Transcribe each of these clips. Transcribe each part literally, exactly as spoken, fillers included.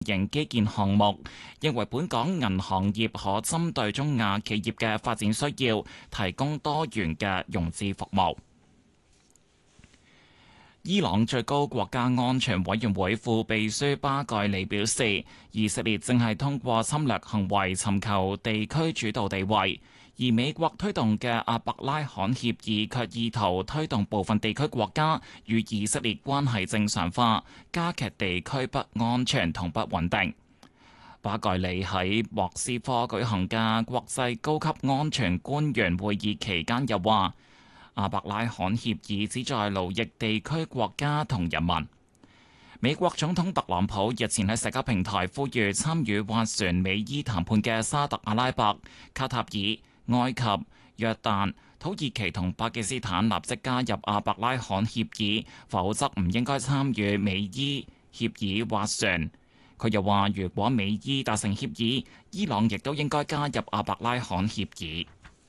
型基建項目，認為本港銀行業可針對中亞企業嘅發展需要，提供多元嘅融資服務。伊朗最高國家安全委員會副秘書巴蓋里表示，以色列正係通過侵略行為尋求地區主導地位，而美國推動嘅阿伯拉罕協議卻意圖推動部分地區國家與以色列關係正常化，加劇地區不安全同不穩定。巴蓋里喺莫斯科舉行嘅國際高級安全官員會議期間又話，阿伯拉罕協議旨在勞役地區國家同人民。美國總統特朗普日前喺社交平台呼籲參與斡旋美伊談判嘅沙特阿拉伯、卡塔爾、埃及、約旦、土耳其同巴基斯坦立即加入阿伯拉罕協議，否則唔應該參與美伊協議斡旋。佢又話，如果美伊達成協議，伊朗亦都應該加入阿伯拉罕協議。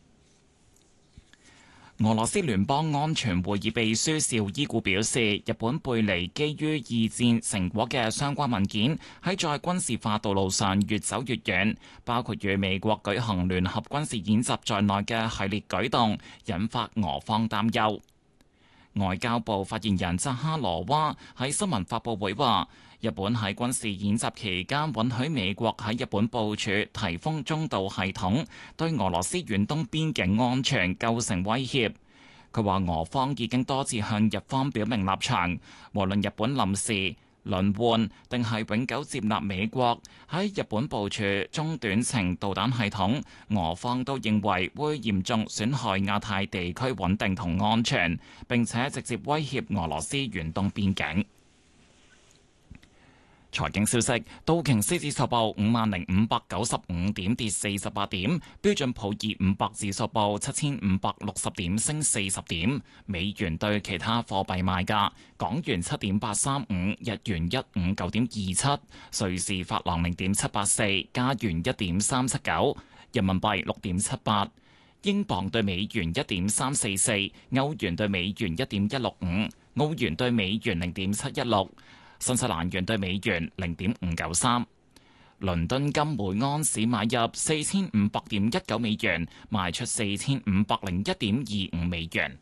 俄羅斯聯邦安全會議秘書邵伊古表示，日本背離基於二戰成果嘅相關文件，喺在軍事化道路上越走越遠，包括與美國舉行聯合軍事演習在內嘅系列舉動，引發俄方擔憂。外交部發言人扎哈羅娃喺新聞發佈會話，日本喺軍事演習期間允許美國喺日本部署颱風中導系統，對俄羅斯遠東邊境安全構成威脅。佢話俄方已經多次向日方表明立場，無論日本臨時輪換定係永久接納美國喺日本部署中短程導彈系統，俄方都認為會嚴重損害亞太地區穩定同安全，並且直接威脅俄羅斯遠東邊境。財經消息，道瓊斯指數報五萬零五百九十五點，跌四十八點；標準普爾五百指數報七千五百六十點，升四十點。美元對其他貨幣賣價：港元七點八三五，日元一五九點二七，瑞士法郎零點七八四，加元一點三七九，人民幣六點七八，英鎊對美元一點三四四，歐元對美元一點一六五，澳元對美元零點七一六。新西蘭元對美元零點五九三，倫敦金每盎司買入四千五百點一九美元，賣出四千五百零一點二五美元。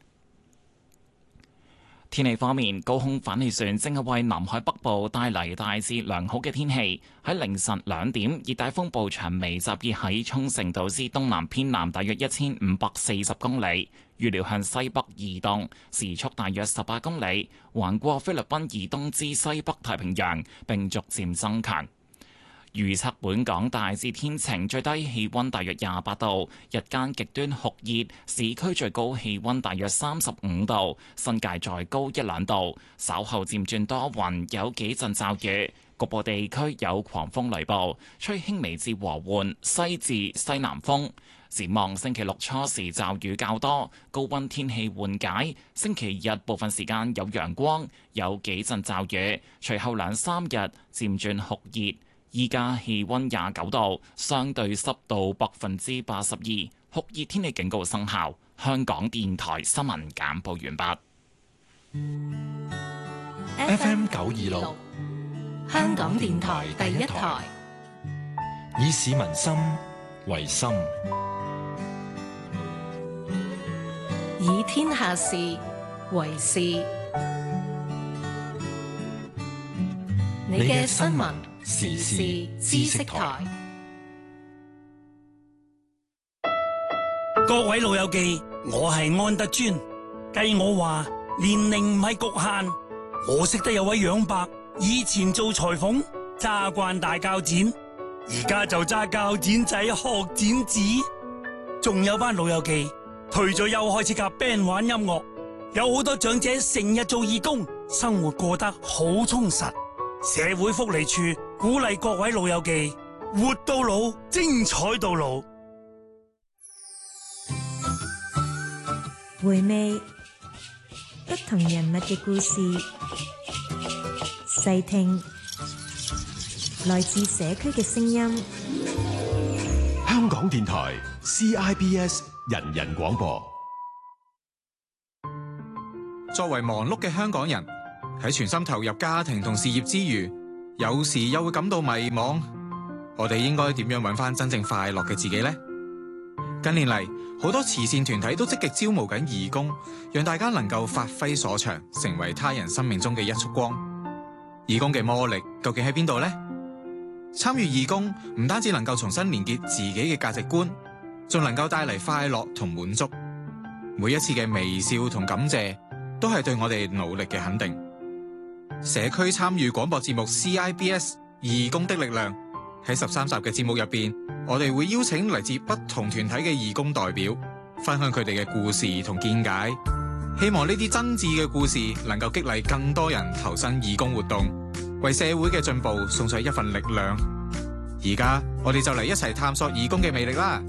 天氣方面，高空反氣旋正係為南海北部帶嚟大致良好嘅天氣。喺凌晨兩點，熱帶風暴長眉集結喺沖繩島之東南偏南大約一千五百四十公里，預料向西北移動，時速大約十八公里，橫過菲律賓以東之西北太平洋，並逐漸增強。預測本港大致天晴，最低氣溫大約廿八度，日間極端酷熱，市區最高氣溫大約三十五度，新界再高一兩度。稍後漸轉多雲，有幾陣驟雨，局部地區有狂風雷暴，吹輕微至和緩西至西南風。展望星期六初時驟雨較多，高溫天氣緩解。星期日部分時間有陽光，有幾陣驟雨，隨後兩三日漸轉酷熱。依家氣溫廿九度，相對濕度百分之八十二，酷熱天氣警告生效。香港電台新聞簡報完畢。 F M 九二六，香港電台第一台，以市民心為心， 以天下事為事。你嘅新聞時事知識台， 各位老友記，我係安德尊。計我話年齡唔係局限，我識得有位楊伯，以前做裁縫揸慣大鉸剪，而家就揸鉸剪仔學剪紙。仲有班老友記退咗休開始夾 band 玩音樂，有好多長者成日做義工，生活過得好充實。社會福利處鼓勵各位老友記活到老，精彩到老。 回味不同人物嘅故事，細聽來自社區嘅聲音。 香港電台 C I B S 人人廣播。 作為忙碌嘅香港人，喺全心投入家庭同事業之餘， 有時又會感到迷茫。我哋應該點樣揾翻真正快樂嘅自己呢？近年嚟，好多慈善團體都積極招募緊義工，讓大家能夠發揮所長，成為他人生命中嘅一束光。義工嘅魔力究竟喺邊度呢？參與義工唔單止能夠重新連結自己嘅價值觀，仲能夠帶嚟快樂同滿足。每一次嘅微笑同感謝，都係對我哋努力嘅肯定。社區參與廣播節目 C I B S 義工的力量，喺十三集嘅節目入邊，我哋會邀請嚟自不同團體嘅義工代表，分享佢哋嘅故事同見解。希望呢啲真摯嘅故事能夠激勵更多人投身義工活動，為社會嘅進步送上一份力量。而家我哋就嚟一齊探索義工嘅魅力啦！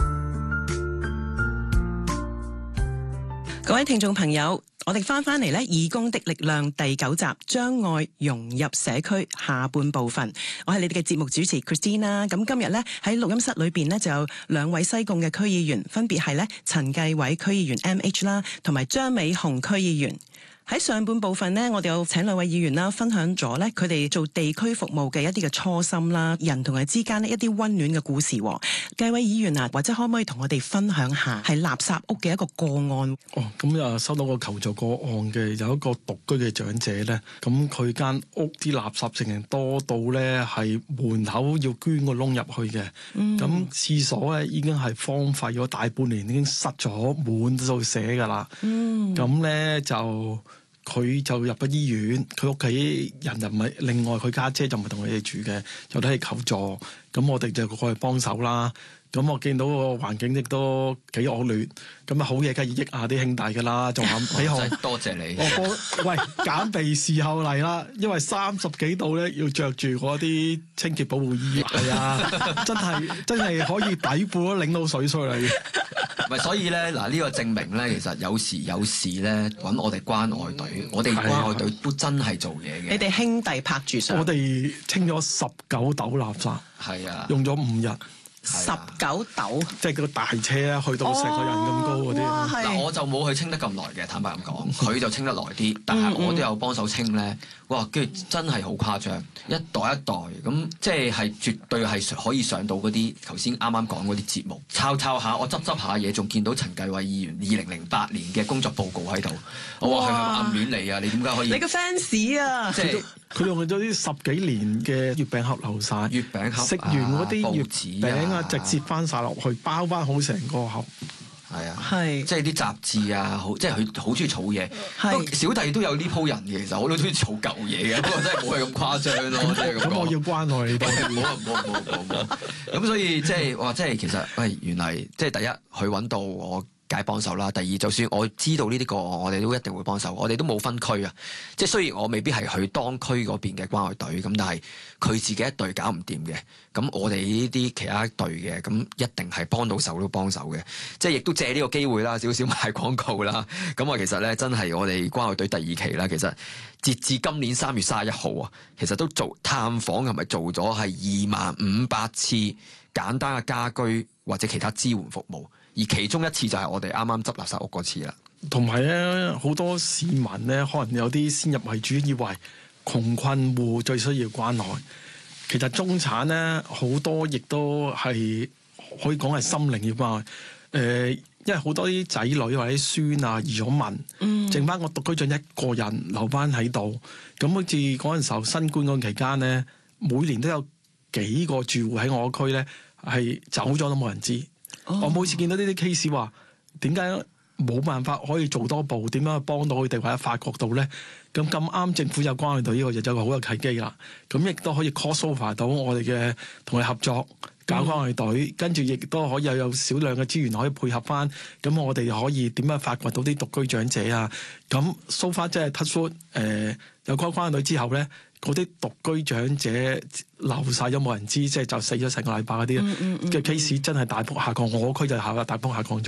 各位聽眾朋友，我哋翻翻嚟咧，義工的力量第九集，將愛融入社區下半部分。我係你哋嘅節目主持 Christina。咁今日咧喺錄音室裏邊咧就有兩位西貢嘅區議員，分別係咧陳繼偉區議員 M H 啦，同埋張美紅區議員。喺上半部分呢，我哋有請兩位議員啦，分享咗咧佢哋做地區服務嘅一啲嘅初心啦，人同人之間呢一啲溫暖嘅故事。繼位議員啊，或者可唔可以同我哋分享下係垃圾屋嘅一個個案？ 哦，咁啊收到個求助個案嘅有一個獨居嘅長者咧，咁佢間屋啲垃圾成日多到咧係門口要捐個窿入去嘅，咁、嗯、廁所咧已經係荒廢咗大半年，已經塞咗滿到寫噶啦，咁咧、嗯、就。佢就入咗醫院，佢屋企人就唔係，另外佢家姐就唔係同佢哋住嘅，就都係求助，咁我哋就過去幫手啦。咁我見到個環境亦都幾惡劣，咁啊好嘢梗係益下啲兄弟㗎啦，仲話俾我多謝你。 我喂減肥時候嚟啦，因為三十幾度咧要着住嗰啲清潔保護衣，係啊，真係真係可以底褲都擰到水出嚟。 咪所以咧嗱，呢個證明咧，其實有時有事咧揾我哋關愛隊，我哋關愛隊都真係做嘢嘅。 你哋兄弟拍住上， 我哋清咗十九斗垃圾， 係啊， 用咗五日。 十九斗， 即係個大車咧，去到成個人咁高嗰啲。 嗱、哦，我就冇去清得咁耐嘅，坦白咁講，佢就清得耐啲，但係我都有幫手清咧。哇，跟住真係好誇張，一代一代咁，即係係絕對係可以上到嗰啲頭先啱啱講嗰啲節目。抄抄下，我執執下嘢，仲見到陳繼偉議員二零零八年嘅工作報告喺度。我話佢係咪暗戀你啊？你點解可以？ 你個 fans 啊！ 即係佢用咗啲十幾年嘅月餅盒留晒， 月餅盒食完嗰啲月餅啊，直接翻晒落去，包翻好成個盒。 係啊， 係即係啲雜誌啊，好即係佢好中意儲嘢。小弟都有呢鋪人嘅，其實我都中意儲舊嘢嘅，不過真係冇係咁誇張咯。即係咁咁我要關愛你， 唔好唔好唔好唔好。咁所以即係話，即係其實喂，原嚟即係第一，佢揾到我。解幫手啦。第二，就算我知道呢啲個案，我哋都一定會幫手。我哋都冇分區啊，即係雖然我未必係去當區嗰邊嘅關愛隊，咁但係佢自己一隊搞唔掂嘅，咁我哋呢啲其他隊嘅，咁一定係幫到手都幫手嘅。即係亦都借呢個機會啦，少少賣廣告啦。咁啊，其實咧真係我哋關愛隊第二期啦。其實截至今年三月三十一號啊，其實都做探訪係咪做咗係二萬五百次簡單嘅家居或者其他支援服務。而其中一次就係我哋啱啱執垃圾屋嗰次啦。 同埋咧，好多市民咧，可能有啲先入為主，以為窮困戶最需要關愛。其實中產咧，好多亦都係可以講係心靈要關愛。誒、呃，因為好多啲仔女或者孫啊移咗民，嗯、剩翻個獨居長一個人留翻喺度。咁好似嗰陣時候新冠嗰期間咧，每年都有幾個住戶喺我區咧係走咗都冇人知。Oh. 我每次見到呢啲 case 話，點解冇辦法可以做多步？點樣去幫到佢哋或者發覺到咧？咁咁啱政府有關愛隊呢個就有個好有契機啦。咁亦都可以 cross over 到我哋嘅同佢合作搞關愛隊，嗯、跟住亦都可以有有少量嘅資源可以配合翻。咁我哋可以點樣發掘到啲獨居長者啊？咁 so far 即係 touch wood 誒有關關愛隊之後咧。嗰啲獨居長者流晒咗冇人知，即係就死咗成個禮拜嗰啲嘅 case 真係大幅下降，我區就下大幅下降咗啦。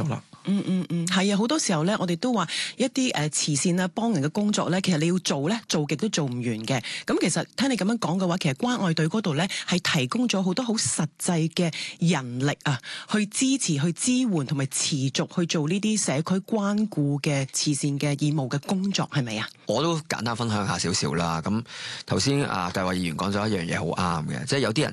嗯嗯嗯，係啊，好多時候咧，我哋都話一啲誒慈善啊、幫人嘅工作咧，其實你要做咧，做極都做唔完嘅。咁其實聽你咁樣講嘅話，其實關愛隊嗰度咧係提供咗好多好實際嘅人力啊，去支持、去支援同埋持續去做呢啲社區關顧嘅慈善嘅義務嘅工作，係咪啊？ 我都簡單分享下少少啦。咁頭先啊，繼華議員講咗一樣嘢好啱嘅，即係有啲人